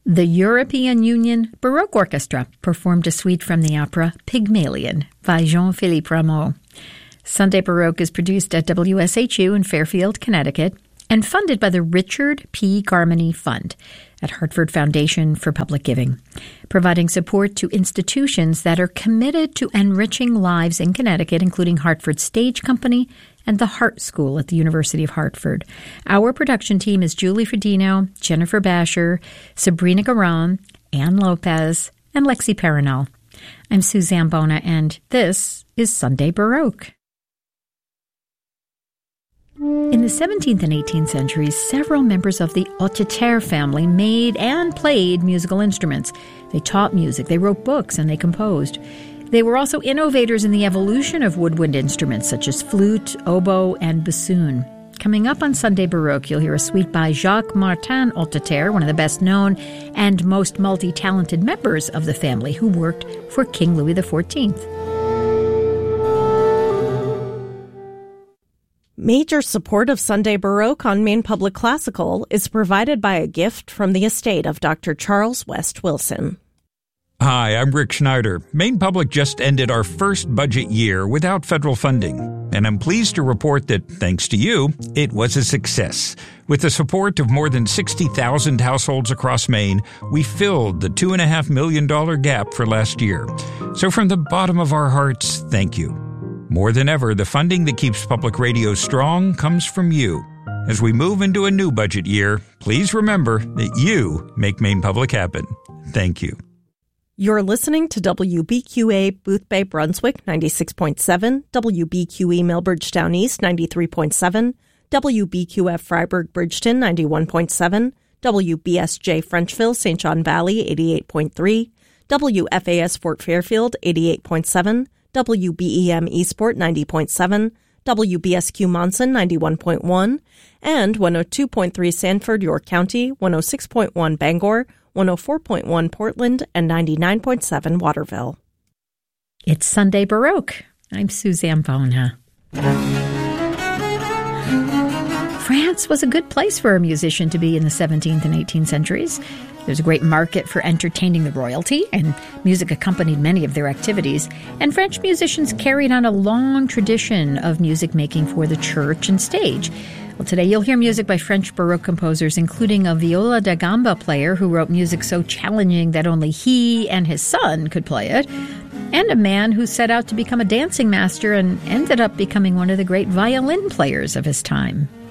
The European Union Baroque Orchestra performed a suite from the opera Pygmalion by Jean-Philippe Rameau. Sunday Baroque is produced at WSHU in Fairfield, Connecticut, and funded by the Richard P. Garmany Fund at Hartford Foundation for Public Giving, providing support to institutions that are committed to enriching lives in Connecticut, including Hartford Stage Company and the Hart School at the University of Hartford. Our production team is Julie Fredino, Jennifer Basher, Sabrina Garan, Ann Lopez, and Lexi Paranel. I'm Suzanne Bona, and this is Sunday Baroque. In the 17th and 18th centuries, several members of the Hauteterre family made and played musical instruments. They taught music, they wrote books, and they composed. They were also innovators in the evolution of woodwind instruments such as flute, oboe, and bassoon. Coming up on Sunday Baroque, you'll hear a suite by Jacques Martin Hauteterre, one of the best-known and most multi-talented members of the family who worked for King Louis XIV. Major support of Sunday Baroque on Maine Public Classical is provided by a gift from the estate of Dr. Charles West Wilson. Hi, I'm Rick Schneider. Maine Public just ended our first budget year without federal funding, and I'm pleased to report that, thanks to you, it was a success. With the support of more than 60,000 households across Maine, we filled the $2.5 million gap for last year. So from the bottom of our hearts, thank you. More than ever, the funding that keeps public radio strong comes from you. As we move into a new budget year, please remember that you make Maine Public happen. Thank you. You're listening to WBQA Boothbay Brunswick 96.7, WBQE Milbridgetown East 93.7, WBQF Freiburg Bridgeton 91.7, WBSJ Frenchville St. John Valley 88.3, WFAS Fort Fairfield 88.7, WBEM Eastport 90.7, WBSQ Monson 91.1, and 102.3 Sanford, York County, 106.1 Bangor, 104.1 Portland, and 99.7 Waterville. It's Sunday Baroque. I'm Suzanne Bona. France was a good place for a musician to be in the 17th and 18th centuries. There's a great market for entertaining the royalty, and music accompanied many of their activities. And French musicians carried on a long tradition of music making for the church and stage. Well, today you'll hear music by French Baroque composers, including a viola da gamba player who wrote music so challenging that only he and his son could play it, and a man who set out to become a dancing master and ended up becoming one of the great violin players of his time.